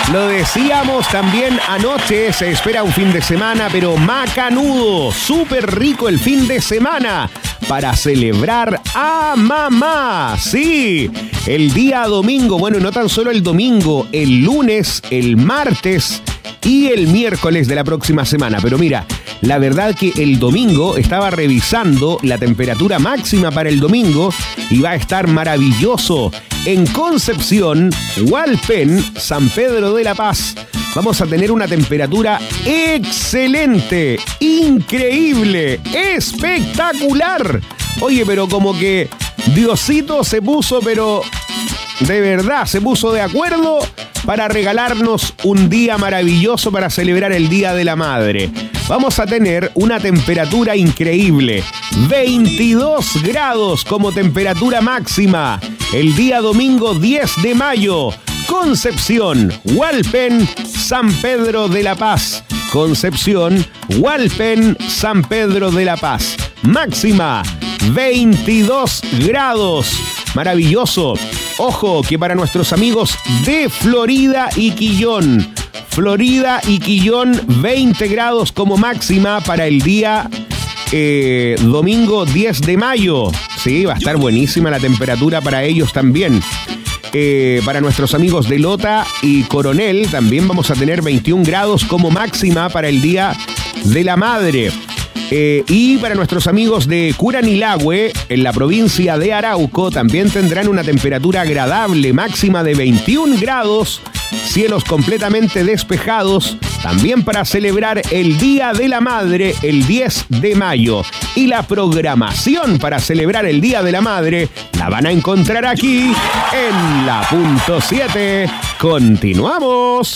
Lo decíamos también anoche, se espera un fin de semana, pero macanudo, súper rico el fin de semana para celebrar a mamá. Sí, el día domingo, bueno, no tan solo el domingo, el lunes, el martes y el miércoles de la próxima semana. Pero mira, la verdad que el domingo estaba revisando la temperatura máxima para el domingo y va a estar maravilloso. En Concepción, Hualpén, San Pedro de la Paz, vamos a tener una temperatura excelente, increíble, espectacular. Oye, pero como que Diosito se puso, pero de verdad, se puso de acuerdo para regalarnos un día maravilloso para celebrar el Día de la Madre. Vamos a tener una temperatura increíble, 22 grados como temperatura máxima. El día domingo 10 de mayo, Concepción, Hualpén, San Pedro de la Paz. Concepción, Hualpén, San Pedro de la Paz. Máxima, 22 grados. Maravilloso. Ojo que para nuestros amigos de Florida y Quillón, 20 grados como máxima para el día domingo 10 de mayo. Sí, va a estar buenísima la temperatura para ellos también. Para nuestros amigos de Lota y Coronel también vamos a tener 21 grados como máxima para el Día de la Madre. Y para nuestros amigos de Curanilahue, en la provincia de Arauco, también tendrán una temperatura agradable, máxima de 21 grados, cielos completamente despejados, también para celebrar el Día de la Madre el 10 de mayo. Y la programación para celebrar el Día de la Madre la van a encontrar aquí en la punto 7. Continuamos.